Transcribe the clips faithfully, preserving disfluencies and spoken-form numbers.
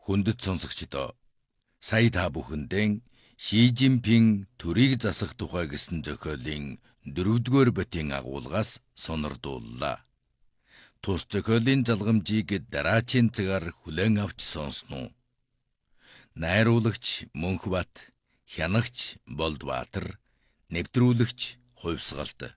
Хүндэт сонсогчдоо сая та бүхэндээ Ши Жинпин төрийг засах тухай гэсэн зохиолын дөрөвдүгээр ботын агуулгаас сонирдууллаа. Тус зохиолын залгамжийг дараачийн цагаар хүлээн авч сонсноо. Найруулагч Мөнхбат, хянагч Болдбаатар, нэвтрүүлэгч Хувьсгалт.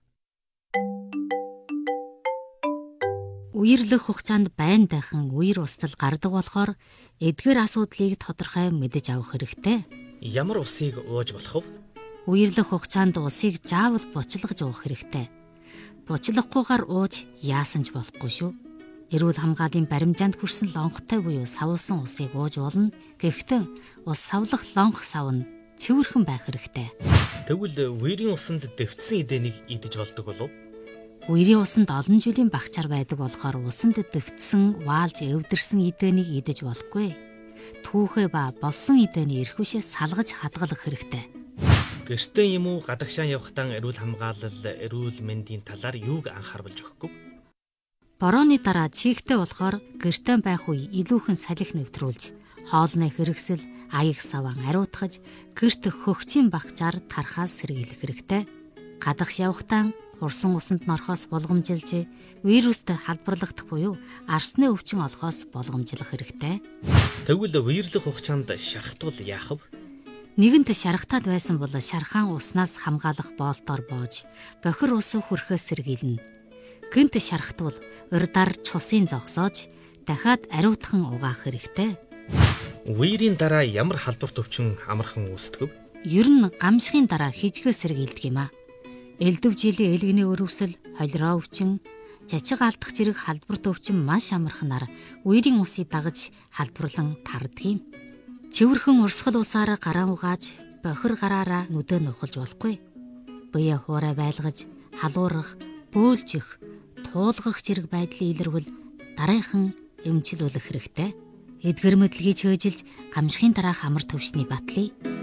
Үерлэх хугацаанд байн дайхан үер устал гардаг болохоор эдгээр асуудлыг тодорхой мэдэж авах хэрэгтэй. Ямар усыг ууж болох вэ? Үерлэх хугацаанд усыг заавал бучлаж уух хэрэгтэй. Бучлахгүйгээр ууж яасан ч болохгүй шүү. Эрүүл хамгааллын баримжаанд хүрсэн лонхтой буюу савлсан усыг ууж болно. Гэхдээ ус савлах лонх сав нь цэвэрхэн байх хэрэгтэй. Тэгвэл үерийн усанд дэвтсэн эдэнийг идэж болдог болов? Үерийн усанд олон жилийн багчаар байдаг болохоор усанд дэвтсэн, ваалж эвдэрсэн эдэнийг идэж болохгүй. Түүхээ ба болсон эдэний эрх бишээ салгаж хадгалах хэрэгтэй. Гэртээ юм уу гадагшаан явахдаа эрүүл хамгаалал, эрүүл мэндийн талаар юуг анхааруулж өгөхгүй? Борооны дараа чихтэй болохоор гэртээ байх үе илүүхэн салхи нэвтрүүлж, хоолны хэрэгсэл, аяг саван ариутгаж, гэрт хөгчийн багчаар тархаас сэргийлэх хэрэгтэй. Гадагш явахдаа хурсан усанд норхоос болгомжилж, вирустэй халбарлагдах буюу арсны өвчин олохоос болгомжлох хэрэгтэй. Тэгвэл үерлэх хугацаанд шархтвал яах вэ? Нэгэнт шархтаад байсан бол шархаан уснаас хамгаалах боолтоор боож, бохир ус хүрхээс сэргийлнэ. Гэнт шархтвал урдаар цусын зогсоож, дахиад ариутхан угаах хэрэгтэй. Үерийн дараа ямар халдварт өвчин амархан үүсдэг вэ? Ер нь гамшигын дараа хижгээс сэргийлдэг юм а. Элдв жилийн ээлгэний өрөвсөл, холероо өвчин, жажиг алдах зэрэг халдварт өвчин маш амарханаар үерийн усыг дагаж халдварлан тардаг юм. Цэвэрхэн урсгал усаар гараа угааж, бохир гараараа нүдэ нухалж болохгүй. Буяа хуурай байлгаж, халуурах, бөөлжих, туулгах зэрэг байдлын илэрвэл дараахан эмчилүүлэх хэрэгтэй. Эдгэр мэдлэгийг чөөжилж, гамшигын дараах амар төвшний батлыг